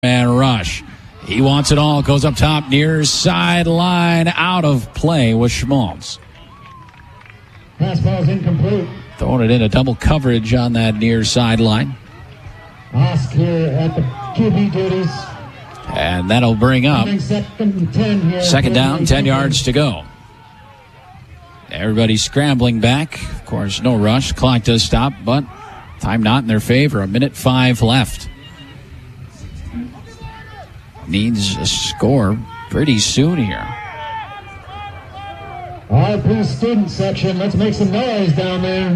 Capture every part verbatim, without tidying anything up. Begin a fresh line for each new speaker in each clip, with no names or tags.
And rush. He wants it all. Goes up top near sideline. Out of play with Schmaltz.
Pass ball's incomplete.
Throwing it in a double coverage on that near sideline.
Osk here at the Q B duties.
And that'll bring up
second, ten here
second down, ten yards to go. Everybody scrambling back. Of course, no rush. Clock does stop, but time not in their favor. A minute five left. Needs a score pretty soon here.
R P student section, let's make some noise down there.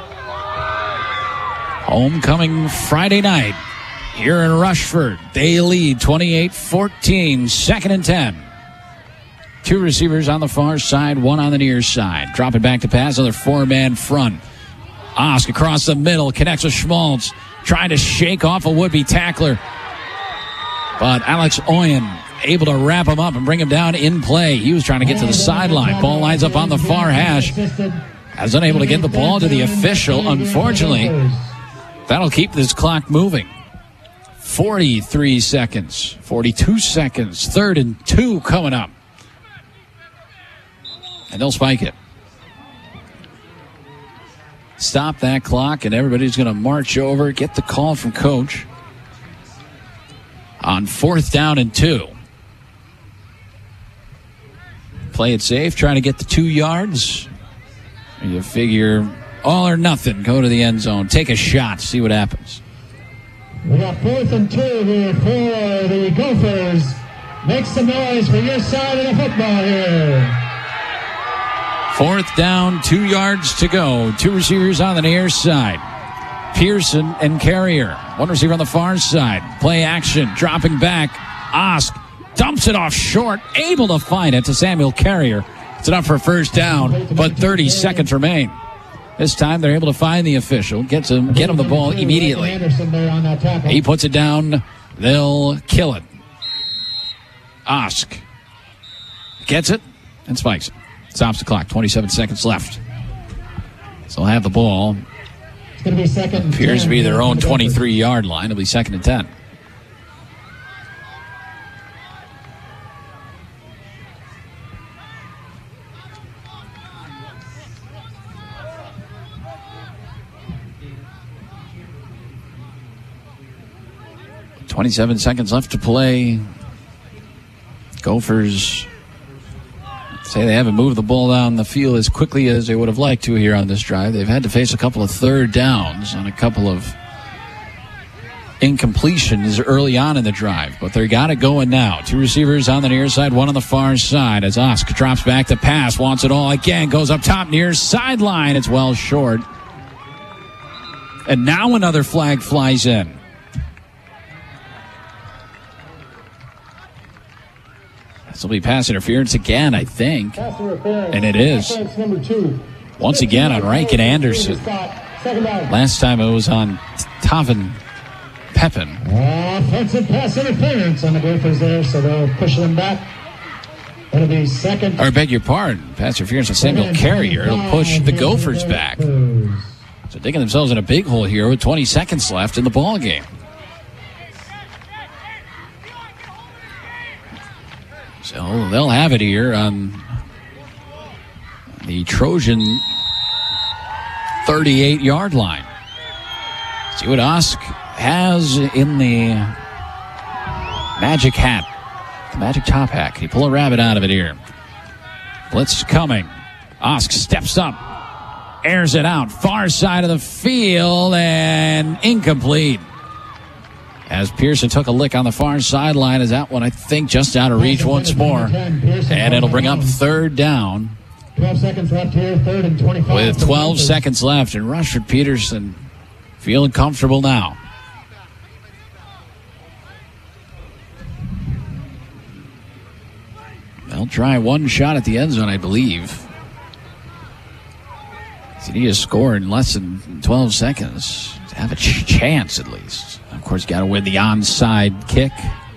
Homecoming Friday night here in Rushford. They lead twenty-eight fourteen, second and ten. Two receivers on the far side, one on the near side. Dropping back to pass, another four-man front. Osk across the middle, connects with Schmaltz, trying to shake off a would-be tackler. But Alex Oyen able to wrap him up and bring him down in play. He was trying to get to the sideline. Ball lines up on the far hash. As unable to get the ball to the official, unfortunately. That'll keep this clock moving. forty-three seconds, forty-two seconds, third and two coming up. And they'll spike it. Stop that clock, and everybody's going to march over, get the call from coach. On fourth down and two. Play it safe, trying to get the two yards. You figure all or nothing, go to the end zone, take a shot, see what happens.
We got fourth and two here for the Gophers. Make some noise for your side of the football here.
Fourth down, two yards to go. Two receivers on the near side. Pearson and Carrier. One receiver on the far side. Play action, dropping back. Osk dumps it off short, able to find it to Samuel Carrier. It's enough for a first down, but thirty seconds remain. This time they're able to find the official, get him, get him the ball immediately. He puts it down, they'll kill it. Osk gets it and spikes it. Stops the clock, twenty-seven seconds left. So they'll have the ball.
It's going to be second.
Appears to be their own twenty-three-yard line. It'll be second and ten. twenty-seven seconds left to play. Gophers say they haven't moved the ball down the field as quickly as they would have liked to here on this drive. They've had to face a couple of third downs and a couple of incompletions early on in the drive, but they got it going now. Two receivers on the near side, one on the far side as Osk drops back to pass, wants it all again, goes up top near sideline. It's well short. And now another flag flies in. This will be pass interference again, I think. And it is. Once again on Rankin Anderson. Last time it was on Tavin Pepin.
Offensive pass interference on the Gophers there, so they'll push them back. It'll be second.
Or beg your pardon. Pass interference on Samuel Carrier. It'll push the Gophers back. So digging themselves in a big hole here with twenty seconds left in the ball game. So they'll have it here on the Trojan thirty-eight-yard line. See what Osk has in the magic hat, the magic top hat. Can he pull a rabbit out of it here? Blitz coming. Osk steps up, airs it out, far side of the field, and incomplete. As Pearson took a lick on the far sideline, is that one, I think, just out of reach once more. And it'll bring up third down.
twelve seconds left here, third and twenty-five.
With twelve seconds left, and Rushford Peterson feeling comfortable now. They'll try one shot at the end zone, I believe. They need a score in less than twelve seconds to have a ch- chance at least. Of course, got to win the onside kick.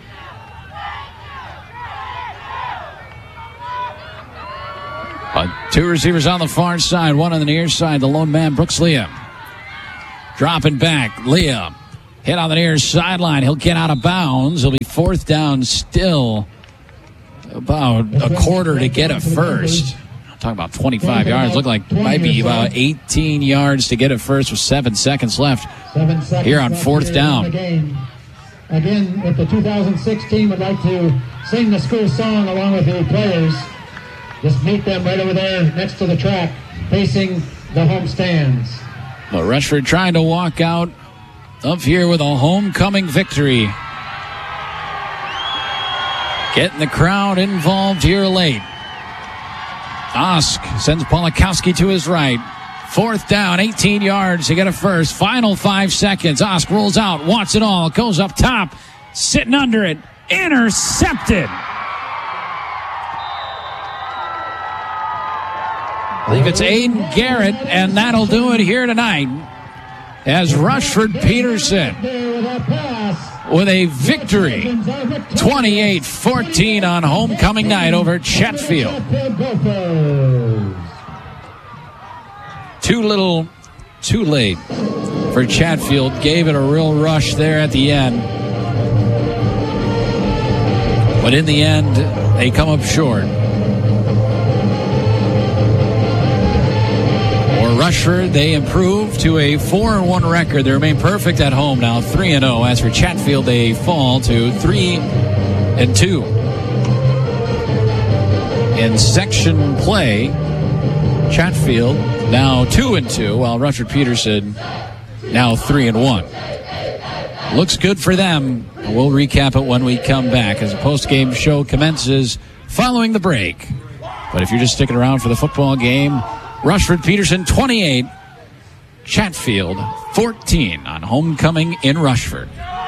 Uh, two receivers on the far side, one on the near side. The lone man, Brooks Liam. Dropping back, Liam Hit on the near sideline. He'll get out of bounds. It'll be fourth down still. About a quarter to get it first. Talking about twenty-five yards. Looked like might be about eighteen yards to get it first with seven seconds left
Seven seconds
here on
left
fourth
here
down.
in the game. Again, if the two thousand six team would like to sing the school song along with the players, just meet them right over there next to the track, facing the home stands.
But Rushford trying to walk out of here with a homecoming victory. Getting the crowd involved here late. Osk sends Polakowski to his right. Fourth down, eighteen yards to get it first. Final five seconds. Osk rolls out, wants it all, goes up top, sitting under it, intercepted. I believe it's Aiden Garrett, and that'll do it here tonight as Rushford Peterson with a victory, twenty-eight fourteen on homecoming night over Chatfield. Too little, too late for Chatfield. Gave it a real rush there at the end. But in the end, they come up short. Rushford, they improve to a four and one record. They remain perfect at home now, three and oh. As for Chatfield, they fall to three and two. In section play, Chatfield now two and two, while Rushford Peterson now three and one. Looks good for them. We'll recap it when we come back as the post-game show commences following the break. But if you're just sticking around for the football game, Rushford Peterson twenty-eight, Chatfield fourteen on homecoming in Rushford.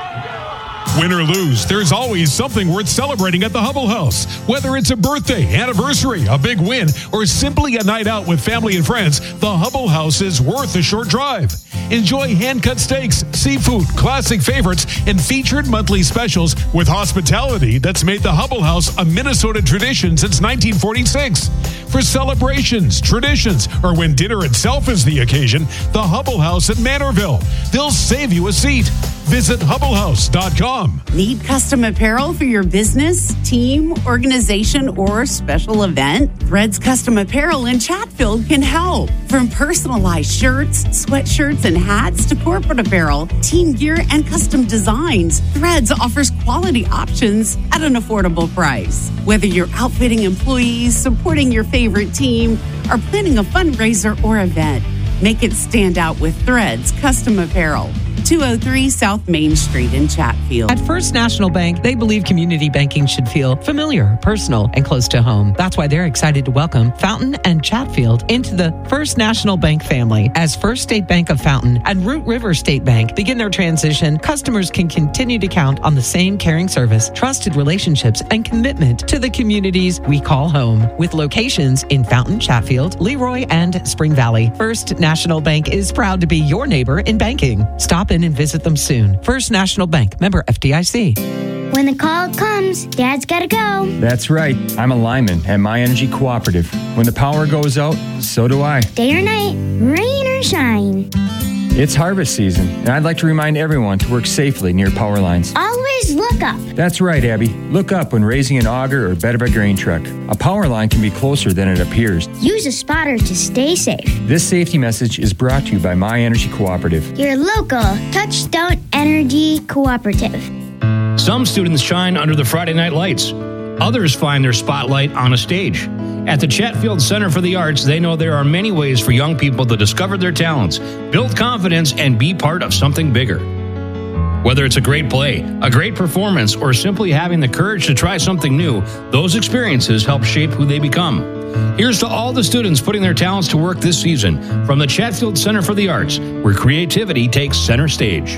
Win or lose, there's always something worth celebrating at the Hubble House. Whether it's a birthday, anniversary, a big win, or simply a night out with family and friends, the Hubble House is worth a short drive. Enjoy hand-cut steaks, seafood, classic favorites, and featured monthly specials with hospitality that's made the Hubble House a Minnesota tradition since nineteen forty-six. For celebrations, traditions, or when dinner itself is the occasion, the Hubble House at Manorville. They'll save you a seat. Visit hubble house dot com.
Need custom apparel for your business, team, organization, or special event? Threads Custom Apparel in Chatfield can help. From personalized shirts, sweatshirts, and hats to corporate apparel, team gear, and custom designs, Threads offers quality options at an affordable price. Whether you're outfitting employees, supporting your favorite team, or planning a fundraiser or event, make it stand out with Threads Custom Apparel. two oh three South Main Street in Chatfield.
At First National Bank, they believe community banking should feel familiar, personal, and close to home. That's why they're excited to welcome Fountain and Chatfield into the First National Bank family. As First State Bank of Fountain and Root River State Bank begin their transition, customers can continue to count on the same caring service, trusted relationships, and commitment to the communities we call home. With locations in Fountain, Chatfield, Leroy, and Spring Valley, First National Bank is proud to be your neighbor in banking. Stop in and visit them soon. First National Bank, member F D I C.
When the call comes, Dad's gotta go.
That's right. I'm a lineman at My Energy Cooperative. When the power goes out, so do I.
Day or night, rain or shine.
It's harvest season, and I'd like to remind everyone to work safely near power lines.
Always look up.
That's right, Abby. Look up when raising an auger or bed of a grain truck. A power line can be closer than it appears.
Use a spotter to stay safe.
This safety message is brought to you by My Energy Cooperative.
Your local Touchstone Energy Cooperative.
Some students shine under the Friday night lights. Others find their spotlight on a stage. At the Chatfield Center for the Arts, they know there are many ways for young people to discover their talents, build confidence, and be part of something bigger. Whether it's a great play, a great performance, or simply having the courage to try something new, those experiences help shape who they become. Here's to all the students putting their talents to work this season from the Chatfield Center for the Arts, where creativity takes center stage.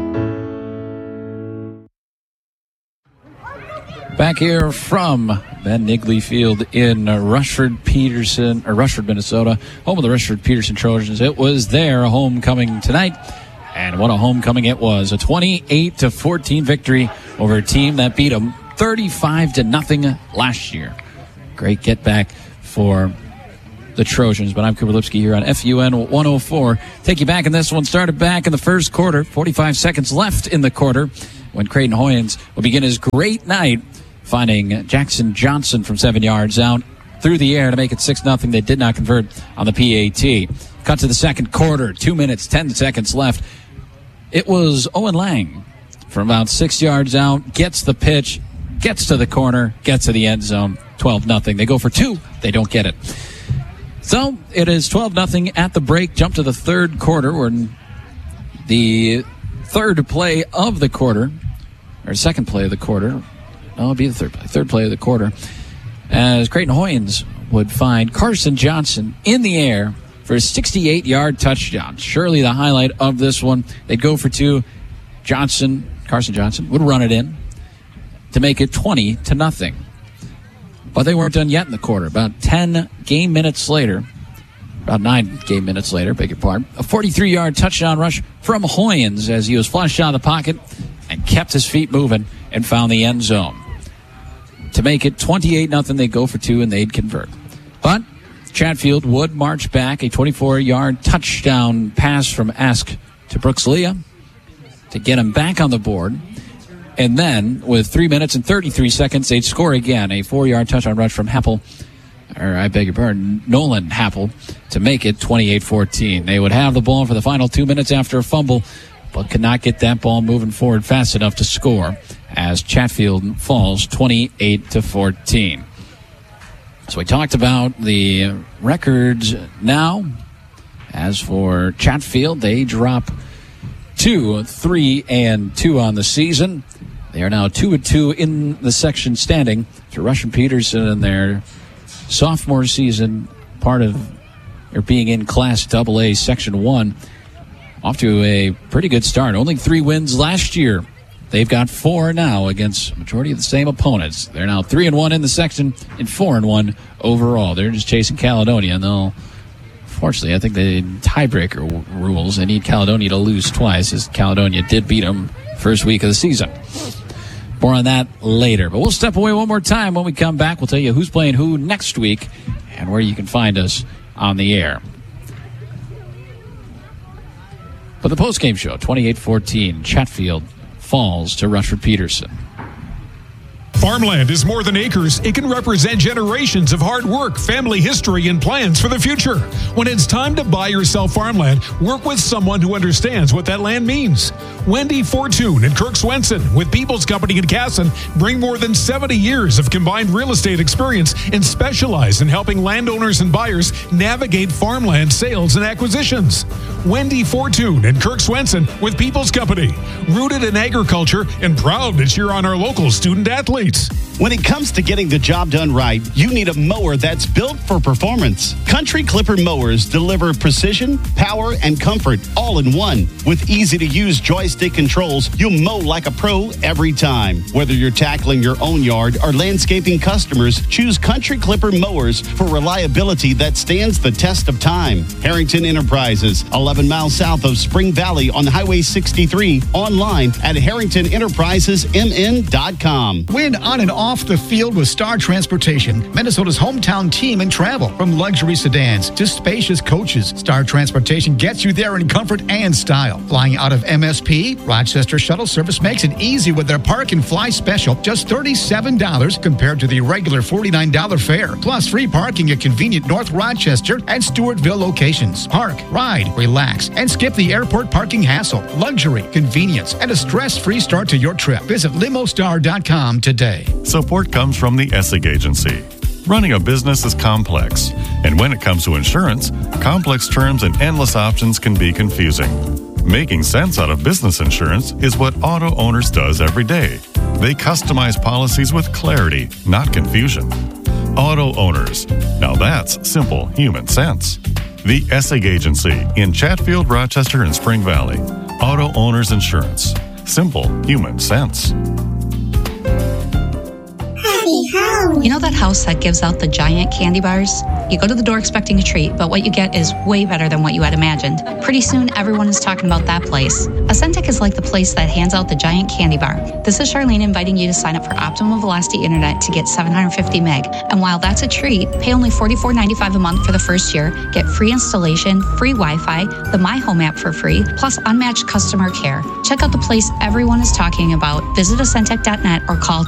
Back here from Ben Nigley Field in Rushford, Peterson, or Rushford, Minnesota, home of the Rushford Peterson Trojans. It was their homecoming tonight, and what a homecoming it was. A twenty-eight to fourteen victory over a team that beat them thirty-five to nothing last year. Great get back for the Trojans. But I'm Cooper Lipsky here on F U N one oh four. Take you back in this one. Started back in the first quarter. forty-five seconds left in the quarter when Creighton Hoyans will begin his great night, finding Jackson Johnson from seven yards out through the air to make it six nothing. They did not convert on the P A T. Cut to the second quarter. Two minutes, ten seconds left. It was Owen Lang from about six yards out. Gets the pitch, gets to the corner, gets to the end zone. twelve nothing. They go for two. They don't get it. So it is twelve nothing at the break. Jump to the third quarter. We're in the third play of the quarter, or second play of the quarter. No, it'll be the third play. Third play of the quarter. As Creighton Hoyans would find Carson Johnson in the air for a sixty-eight-yard touchdown. Surely the highlight of this one. They'd go for two. Johnson, Carson Johnson, would run it in to make it twenty to nothing. But they weren't done yet in the quarter. About ten game minutes later, about nine game minutes later, beg your pardon, a forty-three-yard touchdown rush from Hoyans as he was flushed out of the pocket and kept his feet moving and found the end zone. To make it twenty-eight nothing, they'd go for two and they'd convert. But Chatfield would march back a twenty-four-yard touchdown pass from Ask to Brooks Leah to get him back on the board. And then, with three minutes and thirty-three seconds, they'd score again. A four-yard touchdown rush from Heppel, or I beg your pardon, Nolan Heppel, to make it twenty-eight fourteen. They would have the ball for the final two minutes after a fumble, but could not get that ball moving forward fast enough to score as Chatfield falls twenty-eight to fourteen. So we talked about the records now. As for Chatfield, they drop two, three, and two on the season. They are now two and two in the section standing to Rush and Peterson in their sophomore season, part of or being in Class double A Section one. Off to a pretty good start. Only three wins last year. They've got four now against a majority of the same opponents. They're now three and one in the section and four and one overall. They're just chasing Caledonia, and they'll, fortunately, I think the tiebreaker w- rules. They need Caledonia to lose twice, as Caledonia did beat them first week of the season. More on that later. But we'll step away one more time. When we come back, we'll tell you who's playing who next week and where you can find us on the air. But the postgame show, twenty-eight fourteen, Chatfield falls to Rushford Peterson.
Farmland is more than acres. It can represent generations of hard work, family history, and plans for the future. When it's time to buy or sell farmland, work with someone who understands what that land means. Wendy Fortune and Kirk Swenson with People's Company in Casson bring more than seventy years of combined real estate experience and specialize in helping landowners and buyers navigate farmland sales and acquisitions. Wendy Fortune and Kirk Swenson with People's Company, rooted in agriculture and proud to cheer on our local student athletes.
When it comes to getting the job done right, you need a mower that's built for performance. Country Clipper mowers deliver precision, power, and comfort all in one. With easy-to-use joystick controls, you'll mow like a pro every time. Whether you're tackling your own yard or landscaping customers, choose Country Clipper mowers for reliability that stands the test of time. Harrington Enterprises, eleven miles south of Spring Valley on Highway sixty-three, online at harrington enterprises m n dot com.
Win on and off the field with Star Transportation, Minnesota's hometown team in travel. From luxury sedans to spacious coaches, Star Transportation gets you there in comfort and style. Flying out of M S P, Rochester Shuttle Service makes it easy with their Park and Fly special, just thirty-seven dollars compared to the regular forty-nine dollars fare. Plus free parking at convenient North Rochester and Stewartville locations. Park, ride, relax, and skip the airport parking hassle. Luxury, convenience, and a stress-free start to your trip. Visit limostar dot com today.
Support comes from the Essig Agency. Running a business is complex, and when it comes to insurance, complex terms and endless options can be confusing. Making sense out of business insurance is what Auto Owners does every day. They customize policies with clarity, not confusion. Auto Owners. Now that's simple human sense. The Essig Agency in Chatfield, Rochester, and Spring Valley. Auto Owners Insurance. Simple human sense.
In know that house that gives out the giant candy bars? You go to the door expecting a treat, but what you get is way better than what you had imagined. Pretty soon, everyone is talking about that place. Ascentec is like the place that hands out the giant candy bar. This is Charlene inviting you to sign up for Optimum Velocity Internet to get seven hundred fifty meg. And while that's a treat, pay only forty-four ninety-five a month for the first year, get free installation, free Wi-Fi, the My Home app for free, plus unmatched customer care. Check out the place everyone is talking about. Visit Ascentec dot net or call